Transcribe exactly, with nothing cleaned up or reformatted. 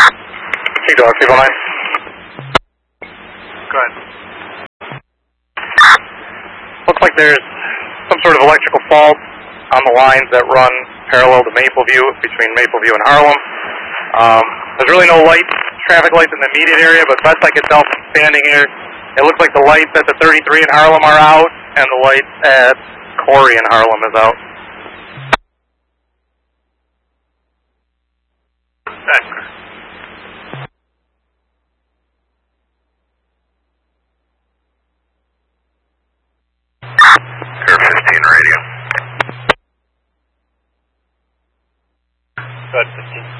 Two dog, two nine. Go ahead. Looks like there's some sort of electrical fault on the lines that run parallel to Mapleview, between Mapleview and Harlem. Um, there's really no lights, traffic lights in the immediate area, but best I can tell from standing here, it looks like the lights at the thirty-three in Harlem are out, and the lights at Corey in Harlem is out. Thanks. Air fifteen radio. Good, fifteen.